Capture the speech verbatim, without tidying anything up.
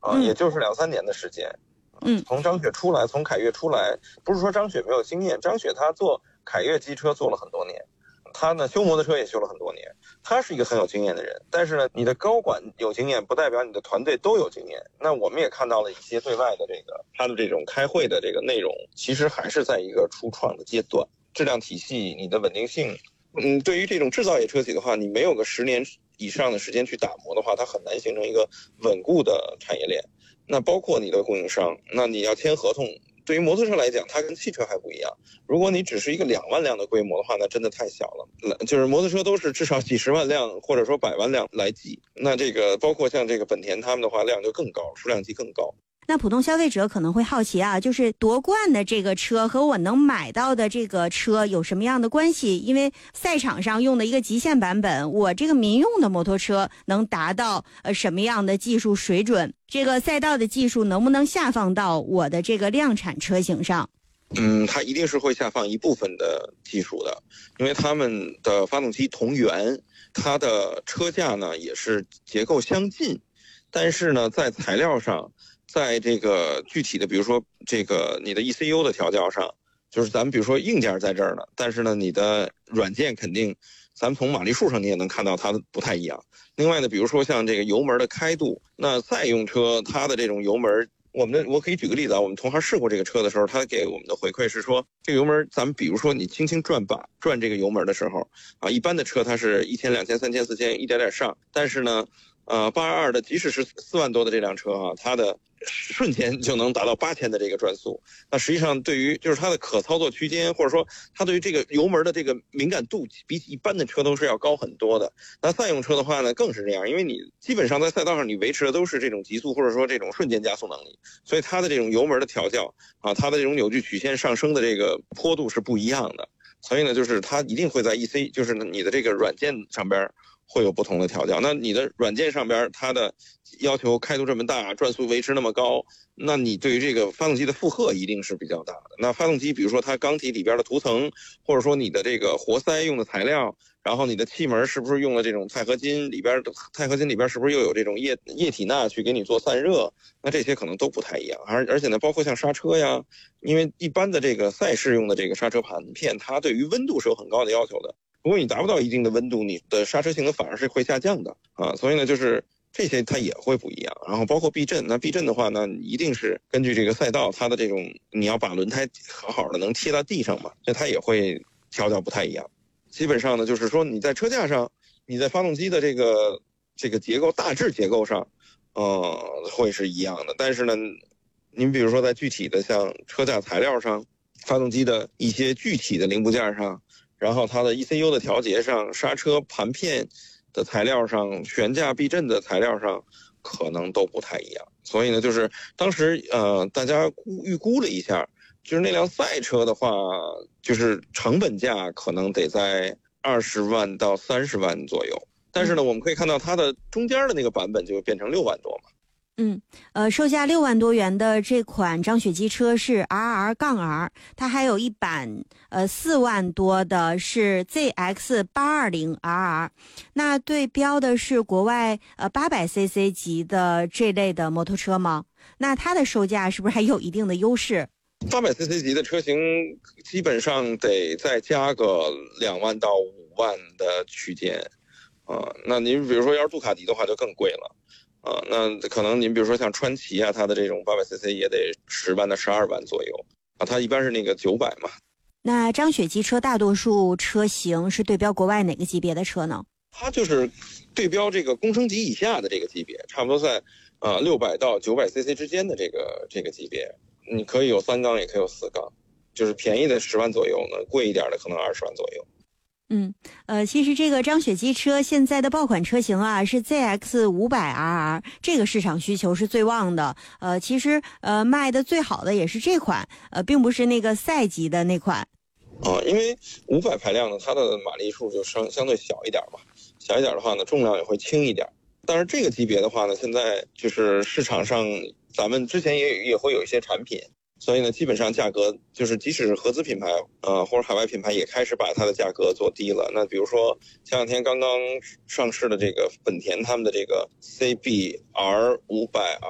啊，也就是两三年的时间。 嗯， 从张雪出来，从凯越出来，不是说张雪没有经验，张雪她做凯越机车做了很多年，她呢修摩托车也修了很多年，她是一个很有经验的人。但是呢，你的高管有经验，不代表你的团队都有经验。那我们也看到了一些对外的这个他的这种开会的这个内容，其实还是在一个初创的阶段，质量体系、你的稳定性。嗯，对于这种制造业车企的话，你没有个十年以上的时间去打磨的话，它很难形成一个稳固的产业链。那包括你的供应商，那你要签合同。对于摩托车来讲，它跟汽车还不一样。如果你只是一个两万辆的规模的话，那真的太小了。就是摩托车都是至少几十万辆或者说百万辆来计。那这个包括像这个本田他们的话，量就更高，数量级更高。 那普通消费者可能会好奇啊，就是夺冠的这个车和我能买到的这个车有什么样的关系？因为赛场上用的一个极限版本，我这个民用的摩托车能达到呃什么样的技术水准？这个赛道的技术能不能下放到我的这个量产车型上？ 嗯，它一定是会下放一部分的技术的，因为他们的发动机同源，它的车架呢也是结构相近，但是呢在材料上。在这个具体的，比如说这个你的 E C U 的调教上，就是咱们比如说硬件在这儿呢，但是呢你的软件肯定，咱们从马力数上你也能看到它不太一样。另外呢，比如说像这个油门的开度，那赛用车它的这种油门，我们的我可以举个例子啊，我们同行试过这个车的时候，他给我们的回馈是说，这个油门咱们比如说你轻轻转把转这个油门的时候啊，一般的车它是一千、两千、三千、四千一点点上，但是呢。呃，八二二的，即使是四万多的这辆车啊，它的瞬间就能达到八千的这个转速。那实际上对于就是它的可操作区间，或者说它对于这个油门的这个敏感度，比起一般的车都是要高很多的。那赛用车的话呢，更是这样，因为你基本上在赛道上你维持的都是这种极速或者说这种瞬间加速能力，所以它的这种油门的调教啊，它的这种扭矩曲线上升的这个坡度是不一样的。所以呢，就是它一定会在 E C， 就是你的这个软件上边。会有不同的调教，那你的软件上边它的要求开度这么大，转速维持那么高，那你对于这个发动机的负荷一定是比较大的。那发动机比如说它缸体里边的涂层，或者说你的这个活塞用的材料，然后你的气门是不是用了这种钛合金，里边的钛合金里边是不是又有这种液液体钠去给你做散热，那这些可能都不太一样。而而且呢，包括像刹车呀，因为一般的这个赛事用的这个刹车盘片，它对于温度是有很高的要求的。如果你达不到一定的温度，你的刹车性能反而是会下降的啊，所以呢，就是这些它也会不一样。然后包括避震，那避震的话呢，一定是根据这个赛道它的这种，你要把轮胎好好的能贴到地上嘛，所以它也会调教不太一样。基本上呢，就是说你在车架上，你在发动机的这个这个结构大致结构上，呃，会是一样的。但是呢，您比如说在具体的像车架材料上，发动机的一些具体的零部件上。然后它的 E C U 的调节上，刹车盘片的材料上，悬架避震的材料上，可能都不太一样。所以呢，就是当时呃，大家估预估了一下，就是那辆赛车的话，就是成本价可能得在二十万到三十万左右。但是呢，我们可以看到它的中间的那个版本就变成六万多嘛。 嗯，呃，售价六万多元的这款张雪机车是 R R 杠 R， 它还有一版呃四万多的是 Z X 八二零 R R， 那对标的是国外呃八百 C C 级的这类的摩托车吗？那它的售价是不是还有一定的优势？ 八百 C C 级的车型基本上得再加个两万到五万的区间，啊、呃，那您比如说要是杜卡迪的话就更贵了。啊，那可能您比如说像川崎啊，它的这种八百 C C 也得十万到十二万左右啊，它一般是那个九百嘛。 那张雪机车大多数车型是对标国外哪个级别的车呢？ 它就是对标这个工升级以下的这个级别，差不多在呃六百到九百 C C 之间的这个这个级别，你可以有三缸，也可以有四缸，就是便宜的十万左右呢，贵一点的可能二十万左右。 嗯，呃，其实这个张雪机车现在的爆款车型啊是 Z X 五百 R R， 这个市场需求是最旺的。呃，其实呃卖的最好的也是这款，呃，并不是那个赛级的那款。 啊，因为五百排量呢，它的马力数就相相对小一点嘛，小一点的话呢，重量也会轻一点。但是这个级别的话呢，现在就是市场上咱们之前也也会有一些产品。所以呢，基本上价格就是即使是合资品牌，呃，或者海外品牌也开始把它的价格做低了。那比如说前两天刚刚上市的这个本田他们的这个 C B R 五百